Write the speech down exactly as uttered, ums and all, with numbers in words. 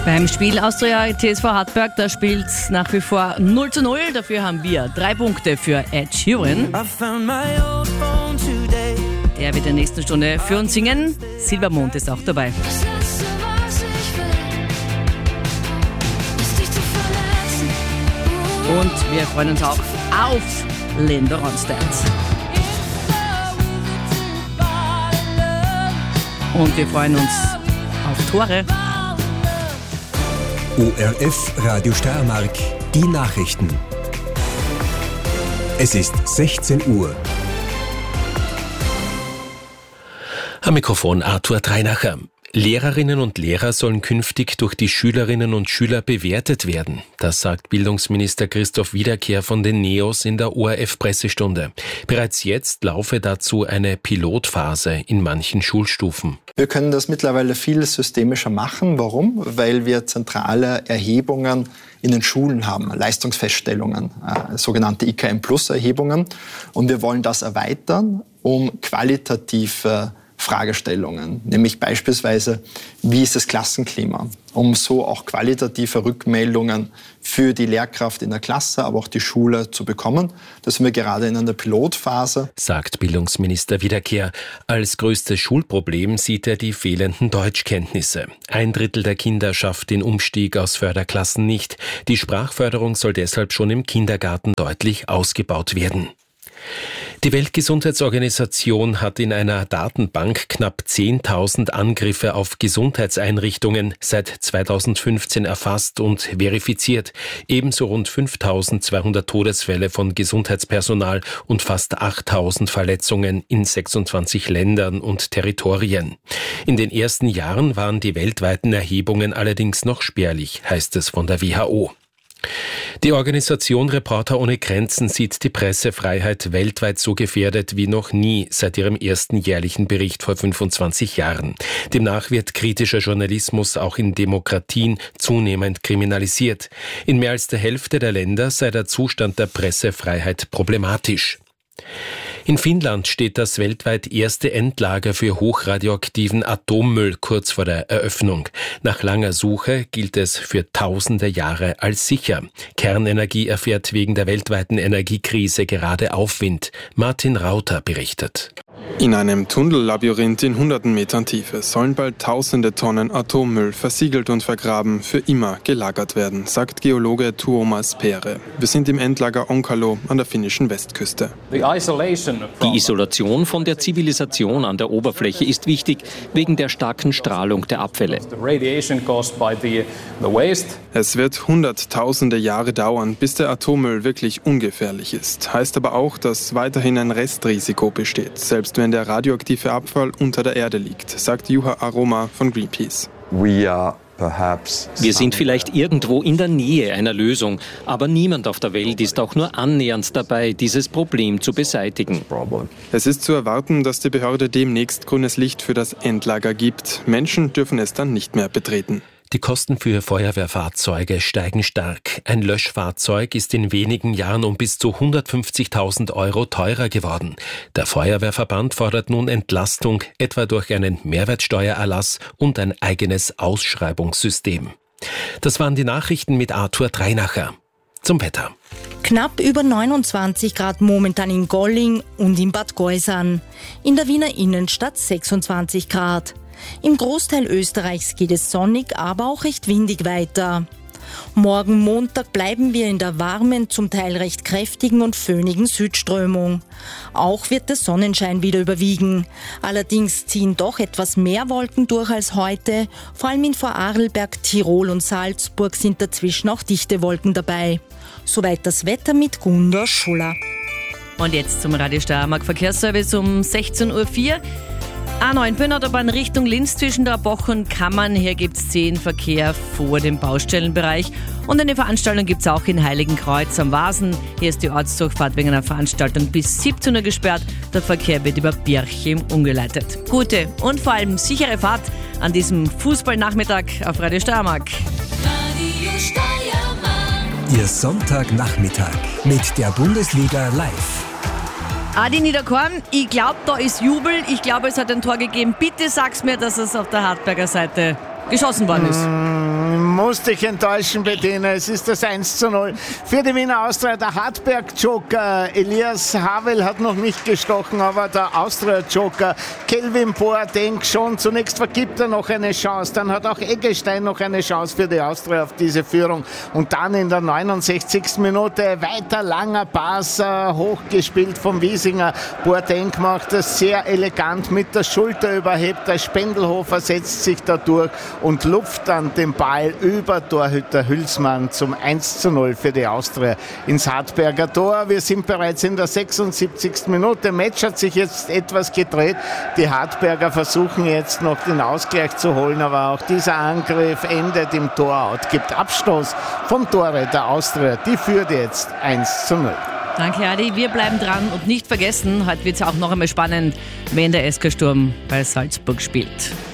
Beim Spiel Austria T S V Hartberg, da spielt es nach wie vor null zu null. Dafür haben wir drei Punkte für Ed Sheeran. Der wird in der nächsten Stunde für uns singen. Silbermond ist auch dabei. Und wir freuen uns auch auf Linda Ronstadt. Und wir freuen uns auf Tore. O R F Radio Steiermark, die Nachrichten. Es ist sechzehn Uhr. Am Mikrofon Arthur Dreinacher. Lehrerinnen und Lehrer sollen künftig durch die Schülerinnen und Schüler bewertet werden. Das sagt Bildungsminister Christoph Wiederkehr von den NEOS in der O R F-Pressestunde. Bereits jetzt laufe dazu eine Pilotphase in manchen Schulstufen. Wir können das mittlerweile viel systemischer machen. Warum? Weil wir zentrale Erhebungen in den Schulen haben, Leistungsfeststellungen, äh, sogenannte I K M-Plus-Erhebungen. Und wir wollen das erweitern, um qualitative Fragestellungen, nämlich beispielsweise, wie ist das Klassenklima, um so auch qualitative Rückmeldungen für die Lehrkraft in der Klasse, aber auch die Schule zu bekommen. Das sind wir gerade in einer Pilotphase. Sagt Bildungsminister Wiederkehr. Als größtes Schulproblem sieht er die fehlenden Deutschkenntnisse. Ein Drittel der Kinder schafft den Umstieg aus Förderklassen nicht. Die Sprachförderung soll deshalb schon im Kindergarten deutlich ausgebaut werden. Die Weltgesundheitsorganisation hat in einer Datenbank knapp zehntausend Angriffe auf Gesundheitseinrichtungen seit zweitausendfünfzehn erfasst und verifiziert. Ebenso rund fünftausendzweihundert Todesfälle von Gesundheitspersonal und fast achttausend Verletzungen in sechsundzwanzig Ländern und Territorien. In den ersten Jahren waren die weltweiten Erhebungen allerdings noch spärlich, heißt es von der W H O. Die Organisation Reporter ohne Grenzen sieht die Pressefreiheit weltweit so gefährdet wie noch nie seit ihrem ersten jährlichen Bericht vor fünfundzwanzig Jahren. Demnach wird kritischer Journalismus auch in Demokratien zunehmend kriminalisiert. In mehr als der Hälfte der Länder sei der Zustand der Pressefreiheit problematisch. In Finnland steht das weltweit erste Endlager für hochradioaktiven Atommüll kurz vor der Eröffnung. Nach langer Suche gilt es für tausende Jahre als sicher. Kernenergie erfährt wegen der weltweiten Energiekrise gerade Aufwind. Martin Rauter berichtet. In einem Tunnellabyrinth in hunderten Metern Tiefe sollen bald tausende Tonnen Atommüll versiegelt und vergraben für immer gelagert werden, sagt Geologe Tuomas Pere. Wir sind im Endlager Onkalo an der finnischen Westküste. Die Isolation von der Zivilisation an der Oberfläche ist wichtig, wegen der starken Strahlung der Abfälle. Es wird hunderttausende Jahre dauern, bis der Atommüll wirklich ungefährlich ist. Heißt aber auch, dass weiterhin ein Restrisiko besteht, selbst wenn der radioaktive Abfall unter der Erde liegt, sagt Juha Aroma von Greenpeace. Wir sind vielleicht irgendwo in der Nähe einer Lösung, aber niemand auf der Welt ist auch nur annähernd dabei, dieses Problem zu beseitigen. Es ist zu erwarten, dass die Behörde demnächst grünes Licht für das Endlager gibt. Menschen dürfen es dann nicht mehr betreten. Die Kosten für Feuerwehrfahrzeuge steigen stark. Ein Löschfahrzeug ist in wenigen Jahren um bis zu hundertfünfzigtausend Euro teurer geworden. Der Feuerwehrverband fordert nun Entlastung, etwa durch einen Mehrwertsteuererlass und ein eigenes Ausschreibungssystem. Das waren die Nachrichten mit Arthur Dreinacher. Zum Wetter. Knapp über neunundzwanzig Grad momentan in Golling und in Bad Geusern. In der Wiener Innenstadt sechsundzwanzig Grad. Im Großteil Österreichs geht es sonnig, aber auch recht windig weiter. Morgen Montag bleiben wir in der warmen, zum Teil recht kräftigen und föhnigen Südströmung. Auch wird der Sonnenschein wieder überwiegen. Allerdings ziehen doch etwas mehr Wolken durch als heute. Vor allem in Vorarlberg, Tirol und Salzburg sind dazwischen auch dichte Wolken dabei. Soweit das Wetter mit Gunda Schuller. Und jetzt zum Radio Steiermark Verkehrsservice um sechzehn Uhr vier. A neun Böhnautobahn Richtung Linz zwischen der Boch und Kammern. Hier gibt es zehn Verkehr vor dem Baustellenbereich. Und eine Veranstaltung gibt es auch in Heiligenkreuz am Vasen. Hier ist die Ortsdurchfahrt wegen einer Veranstaltung bis siebzehn Uhr gesperrt. Der Verkehr wird über Birchim umgeleitet. Gute und vor allem sichere Fahrt an diesem Fußballnachmittag auf Radio Steiermark. Radio Steiermark. Ihr Sonntagnachmittag mit der Bundesliga live. Adi Niederkorn, ich glaube, da ist Jubel. Ich glaube, es hat ein Tor gegeben. Bitte sag's mir, dass es auf der Hartberger Seite geschossen worden ist. Muss dich enttäuschen, Bettina. Es ist das eins zu null. Für die Wiener Austria der Hartberg-Joker. Elias Havel hat noch nicht gestochen, aber der Austria-Joker Kelvin Boateng schon. Zunächst vergibt er noch eine Chance. Dann hat auch Eggestein noch eine Chance für die Austria auf diese Führung. Und dann in der neunundsechzigsten Minute weiter langer Pass, äh, hochgespielt vom Wiesinger. Boateng macht das sehr elegant mit der Schulter überhebt. Der Spendelhofer setzt sich da durch und lupft dann den Ball über Torhüter Hülsmann zum eins zu null für die Austria ins Hartberger Tor. Wir sind bereits in der sechsundsiebzigsten Minute. Match hat sich jetzt etwas gedreht. Die Hartberger versuchen jetzt noch den Ausgleich zu holen, aber auch dieser Angriff endet im Tor-Out. Gibt Abstoß vom Tore der Austria. Die führt jetzt eins zu null. Danke, Adi. Wir bleiben dran und nicht vergessen, heute wird es auch noch einmal spannend, wenn der S K Sturm bei Salzburg spielt.